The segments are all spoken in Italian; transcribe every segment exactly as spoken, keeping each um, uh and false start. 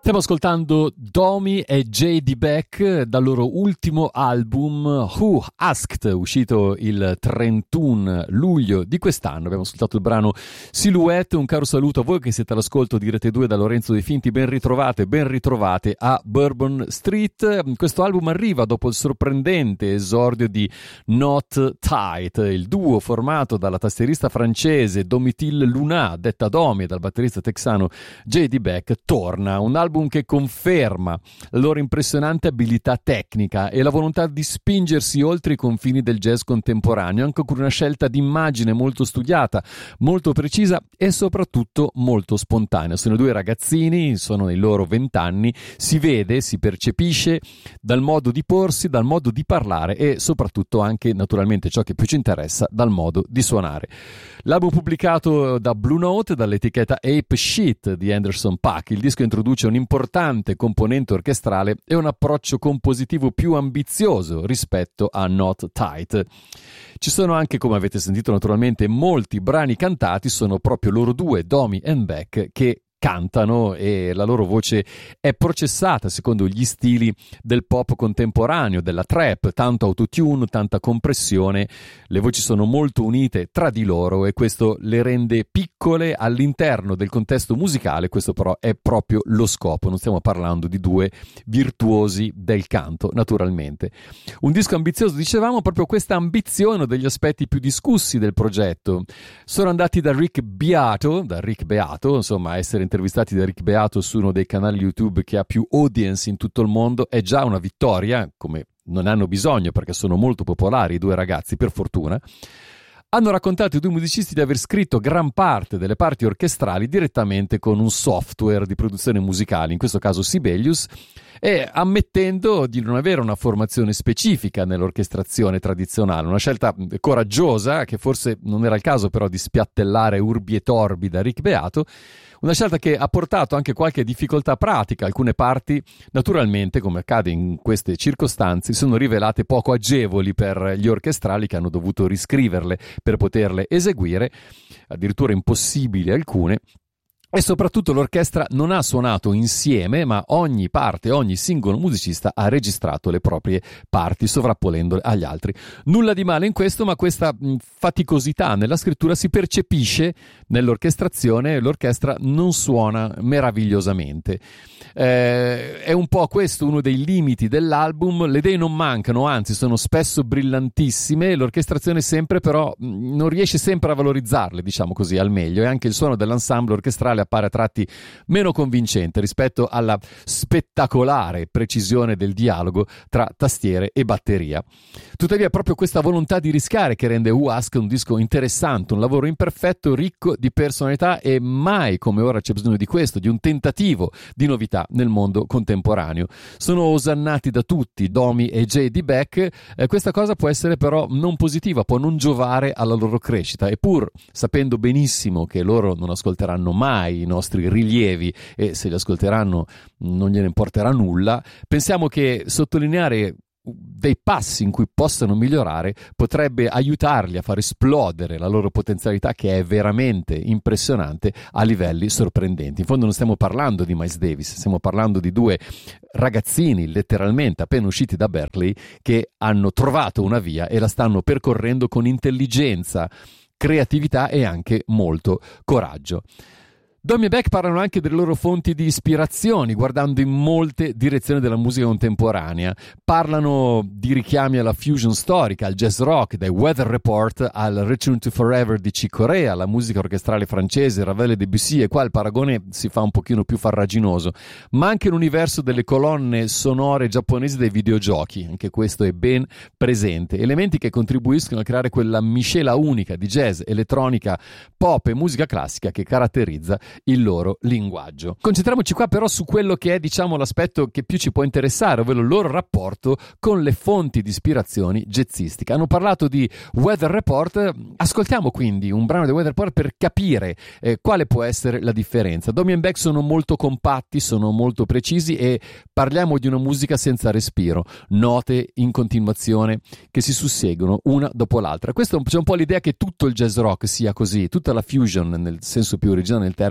Stiamo ascoltando Domi e J D. Beck dal loro ultimo album Who Asked, uscito il trentuno luglio di quest'anno. Abbiamo ascoltato il brano Silhouette. Un caro saluto a voi che siete all'ascolto di Rete due da Lorenzo De Finti. Ben ritrovate, ben ritrovate a Bourbon Street. Questo album arriva dopo il sorprendente esordio di Not Tight, il duo formato dalla tastierista francese Domitille Luna, detta Domi, e dal batterista texano J D. Beck. Torna un album che conferma la loro impressionante abilità tecnica e la volontà di spingersi oltre i confini del jazz contemporaneo, anche con una scelta di immagine molto studiata, molto precisa e soprattutto molto spontanea. Sono due ragazzini, sono nei loro vent'anni, si vede, si percepisce dal modo di porsi, dal modo di parlare e soprattutto anche, naturalmente, ciò che più ci interessa, dal modo di suonare. L'album pubblicato da Blue Note, dall'etichetta Ape Shit di Anderson .Paak. Il disco introduce un'importante componente orchestrale e un approccio compositivo più ambizioso rispetto a Not Tight. Ci sono anche, come avete sentito naturalmente, molti brani cantati, sono proprio loro due, Domi e Beck, che cantano e la loro voce è processata secondo gli stili del pop contemporaneo, della trap, tanto autotune, tanta compressione. Le voci sono molto unite tra di loro e questo le rende piccole all'interno del contesto musicale. Questo però è proprio lo scopo, non stiamo parlando di due virtuosi del canto, naturalmente. Un disco ambizioso, dicevamo, proprio questa ambizione degli aspetti più discussi del progetto. Sono andati da Rick Beato, da Rick Beato, insomma, essere intervistati da Rick Beato su uno dei canali YouTube che ha più audience in tutto il mondo è già una vittoria, come non hanno bisogno perché sono molto popolari i due ragazzi, per fortuna. Hanno raccontato i due musicisti di aver scritto gran parte delle parti orchestrali direttamente con un software di produzione musicale, in questo caso Sibelius, e ammettendo di non avere una formazione specifica nell'orchestrazione tradizionale, una scelta coraggiosa che forse non era il caso però di spiattellare urbi e torbi da Rick Beato. Una scelta che ha portato anche qualche difficoltà pratica. Alcune parti, naturalmente, come accade in queste circostanze, sono rivelate poco agevoli per gli orchestrali che hanno dovuto riscriverle per poterle eseguire, addirittura impossibili alcune. E soprattutto l'orchestra non ha suonato insieme, ma ogni parte, ogni singolo musicista ha registrato le proprie parti, sovrapponendole agli altri. Nulla di male in questo, ma questa mh, faticosità nella scrittura si percepisce nell'orchestrazione e l'orchestra non suona meravigliosamente. Eh, è un po' questo uno dei limiti dell'album. Le idee non mancano, anzi sono spesso brillantissime, l'orchestrazione sempre però mh, non riesce sempre a valorizzarle, diciamo così, al meglio, e anche il suono dell'ensemble orchestrale appare a tratti meno convincente rispetto alla spettacolare precisione del dialogo tra tastiere e batteria. Tuttavia è proprio questa volontà di rischiare che rende Who Asked un disco interessante, un lavoro imperfetto, ricco di personalità, e mai come ora c'è bisogno di questo, di un tentativo di novità nel mondo contemporaneo. Sono osannati da tutti, Domi e J D. Beck. Eh, questa cosa può essere però non positiva, può non giovare alla loro crescita, e pur sapendo benissimo che loro non ascolteranno mai i nostri rilievi e se li ascolteranno non gliene importerà nulla, pensiamo che sottolineare dei passi in cui possano migliorare potrebbe aiutarli a far esplodere la loro potenzialità, che è veramente impressionante a livelli sorprendenti. In fondo non stiamo parlando di Miles Davis, stiamo parlando di due ragazzini letteralmente appena usciti da Berklee che hanno trovato una via e la stanno percorrendo con intelligenza, creatività e anche molto coraggio. Domi e Beck parlano anche delle loro fonti di ispirazioni, guardando in molte direzioni della musica contemporanea. Parlano di richiami alla fusion storica, al jazz rock, dai Weather Report al Return to Forever di Chick Corea, alla musica orchestrale francese, Ravel e Debussy, e qua il paragone si fa un pochino più farraginoso, ma anche l'universo delle colonne sonore giapponesi dei videogiochi, anche questo è ben presente. Elementi che contribuiscono a creare quella miscela unica di jazz, elettronica, pop e musica classica che caratterizza il loro linguaggio. Concentriamoci qua però su quello che è, diciamo, l'aspetto che più ci può interessare, ovvero il loro rapporto con le fonti di ispirazioni jazzistiche. Hanno parlato di Weather Report, ascoltiamo quindi un brano di Weather Report per capire eh, quale può essere la differenza. Domi e Beck sono molto compatti, sono molto precisi e parliamo di una musica senza respiro, note in continuazione che si susseguono una dopo l'altra. Questo c'è un po' l'idea che tutto il jazz rock sia così, tutta la fusion nel senso più originale del termine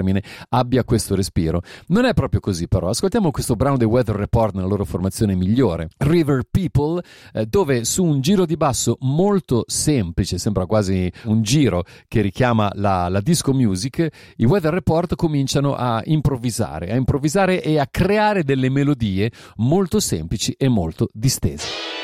termine, abbia questo respiro. Non è proprio così però, ascoltiamo questo brano dei Weather Report nella loro formazione migliore, River People, eh, dove su un giro di basso molto semplice, sembra quasi un giro che richiama la, la disco music, i Weather Report cominciano a improvvisare, a improvvisare e a creare delle melodie molto semplici e molto distese.